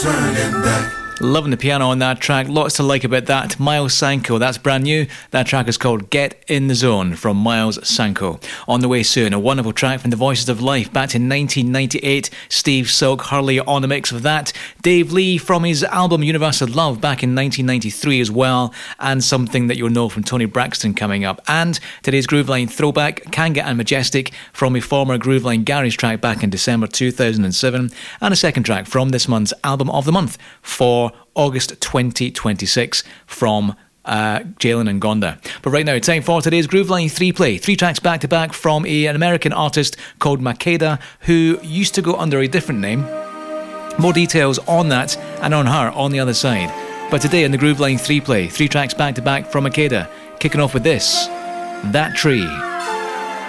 Loving the piano on that track. Lots to like about that. Miles Sanko, that's brand new. That track is called Get in the Zone from Miles Sanko. On the way soon, a wonderful track from the Voices of Life back in 1998. Steve Silk, Hurley on the mix of that. Dave Lee from his album Universal Love back in 1993 as well. And something that you'll know from Tony Braxton coming up. And today's Grooveline throwback, Kanga and Majestic from a former Grooveline Garage track back in December 2007. And a second track from this month's Album of the Month for August 2026 from Jalen and Gonda. But right now, time for today's Grooveline 3-play. 3 tracks back-to-back from an American artist called Makeda, who used to go under a different name. More details on that and on her on the other side. But today in the Grooveline 3-play, 3 tracks back-to-back from Makeda, kicking off with this, That Tree.